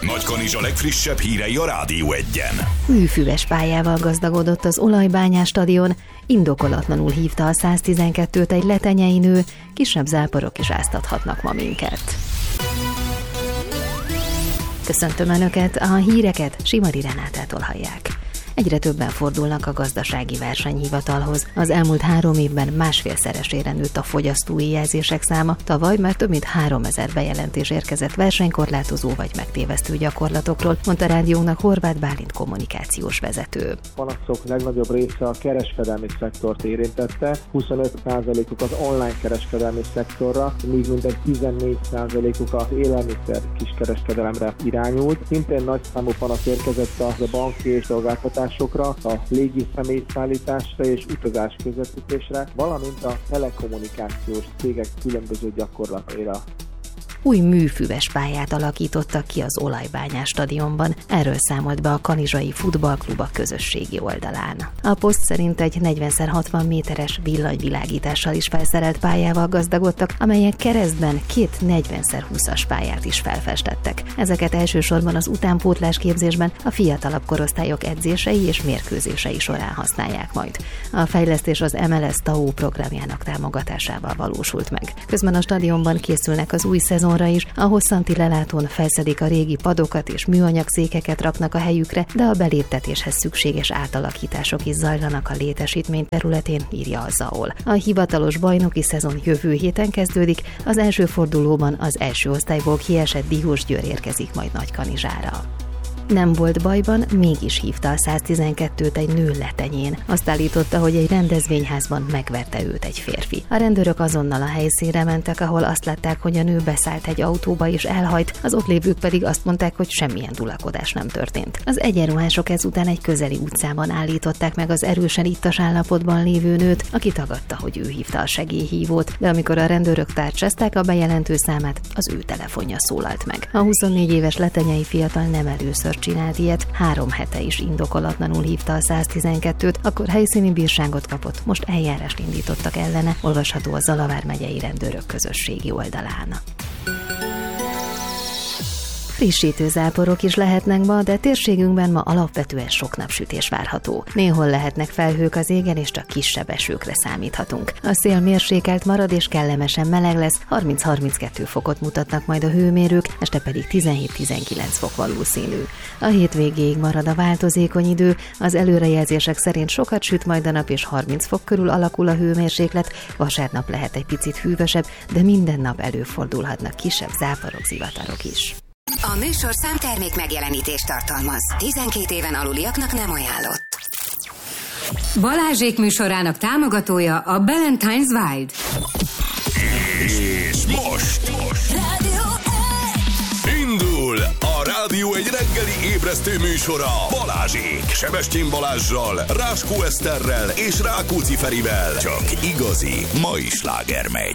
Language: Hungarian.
Nagykanizsa legfrissebb hírei a Rádió Egyen. Műfüves pályával gazdagodott az olajbányás stadion, indokolatlanul hívta a 112-t egy letenyei nő, kisebb záporok is áztathatnak ma minket. Köszöntöm Önöket, a híreket Simari Renátától hallják. Egyre többen fordulnak a gazdasági versenyhivatalhoz. Az elmúlt 3 évben másfélszeresére nőtt a fogyasztói jelzések száma. Tavaly már több mint 3000 bejelentés érkezett versenykorlátozó vagy megtévesztő gyakorlatokról, mondta rádiónak Horváth Bálint kommunikációs vezető. Panaszok legnagyobb része a kereskedelmi szektort érintette, 25%-uk az online kereskedelmi szektorra, míg mintegy 14%-uk az élelmiszer kiskereskedelemre irányult. Szintén nagy számú panasz érkezett a banki és szolgáltatásokra, a légi személyszállításra és utazás közvetítésre, valamint a telekommunikációs cégek különböző gyakorlataira. Új műfüves pályát alakítottak ki az olajbányás stadionban, erről számolt be a Kanizsai Futballklub a közösségi oldalán. A poszt szerint egy 40x60 méteres villanyvilágítással is felszerelt pályával gazdagodtak, amelyek keresztben 2 40x20-as pályát is felfestettek. Ezeket elsősorban az utánpótlás képzésben a fiatalabb korosztályok edzései és mérkőzései során használják majd. A fejlesztés az MLS TAO programjának támogatásával valósult meg. Közben a stadionban készülnek az új szezon is, a hosszanti lelátón felszedik a régi padokat és műanyag székeket raknak a helyükre, de a beléptetéshez szükséges átalakítások is zajlanak a létesítmény területén, írja a ZAOL. A hivatalos bajnoki szezon jövő héten kezdődik, az első fordulóban az első osztályból kiesett Diósgyőr érkezik majd Nagykanizsára. Nem volt bajban, mégis hívta a 112-t egy nő letenyén. Azt állította, hogy egy rendezvényházban megverte őt egy férfi. A rendőrök azonnal a helyszínre mentek, ahol azt látták, hogy a nő beszállt egy autóba és elhajt, az ott lévők pedig azt mondták, hogy semmilyen dulakodás nem történt. Az egyenruhások ezután egy közeli utcában állították meg az erősen ittas állapotban lévő nőt, aki tagadta, hogy ő hívta a segélyhívót, de amikor a rendőrök tárcsázták a bejelentő számát, az ő telefonja szólalt meg. A 24 éves letenyei fiatal nem először csinált ilyet, 3 hete is indokolatlanul hívta a 112-t, akkor helyszíni bírságot kapott, most eljárást indítottak ellene, olvasható a Zalavár megyei rendőrök közösségi oldalán. Frissítő záporok is lehetnek ma, de térségünkben ma alapvetően sok napsütés várható. Néhol lehetnek felhők az égen, és csak kisebb esőkre számíthatunk. A szél mérsékelt marad és kellemesen meleg lesz, 30-32 fokot mutatnak majd a hőmérők, este pedig 17-19 fok valószínű. A hétvégéig marad a változékony idő, az előrejelzések szerint sokat süt majd a nap, és 30 fok körül alakul a hőmérséklet, vasárnap lehet egy picit hűvösebb, de minden nap előfordulhatnak kisebb záporok, zivatarok is. A műsorszám termék megjelenítést tartalmaz. 12 éven aluliaknak nem ajánlott. Balázsék műsorának támogatója a Ballantine's Wild. És most indul a Rádió egy reggeli ébresztő műsora Balázsék. Sebestyén Balázssal, Ráskó Eszterrel és Rákóczi Ferivel. Csak igazi mai sláger megy.